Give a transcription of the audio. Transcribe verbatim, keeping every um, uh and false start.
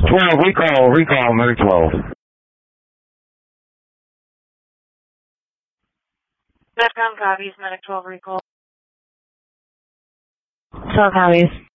twelve, recall, recall, Medic twelve. Medcom copies, Medic twelve recall. twelve copies.